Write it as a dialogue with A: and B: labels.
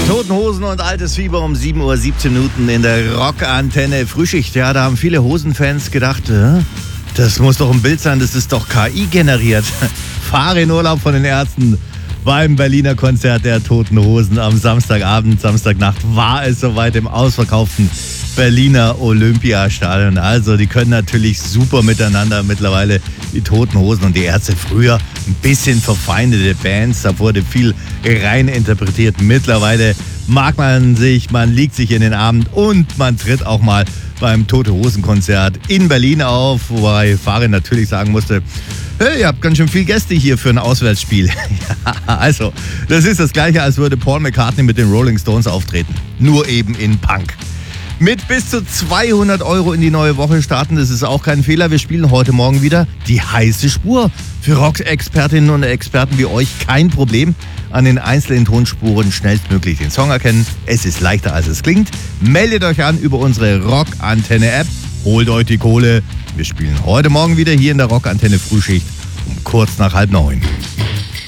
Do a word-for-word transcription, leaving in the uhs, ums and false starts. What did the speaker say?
A: Toten Hosen und altes Fieber um sieben Uhr siebzehn Minuten in der Rockantenne Frühschicht. Ja, da haben viele Hosenfans gedacht, äh, das muss doch ein Bild sein, das ist doch K I generiert. Fahre in Urlaub von den Ärzten. Beim Berliner Konzert der Toten Hosen am Samstagabend, Samstagnacht war es soweit im ausverkauften Berliner Olympiastadion. Also die können natürlich super miteinander mittlerweile, die Toten Hosen und die Ärzte. Früher ein bisschen verfeindete Bands, da wurde viel rein interpretiert. Mittlerweile mag man sich, man liegt sich in den Abend und man tritt auch mal beim Tote Hosen Konzert in Berlin auf, wobei Farin natürlich sagen musste, hey, ihr habt ganz schön viele Gäste hier für ein Auswärtsspiel. Ja, also, das ist das Gleiche, als würde Paul McCartney mit den Rolling Stones auftreten. Nur eben in Punk. Mit bis zu zweihundert Euro in die neue Woche starten, das ist auch kein Fehler. Wir spielen heute Morgen wieder die heiße Spur. Für Rock-Expertinnen und Experten wie euch kein Problem. An den einzelnen Tonspuren schnellstmöglich den Song erkennen. Es ist leichter, als es klingt. Meldet euch an über unsere Rock-Antenne-App. Holt euch die Kohle. Wir spielen heute Morgen wieder hier in der Rock-Antenne Frühschicht um kurz nach halb neun.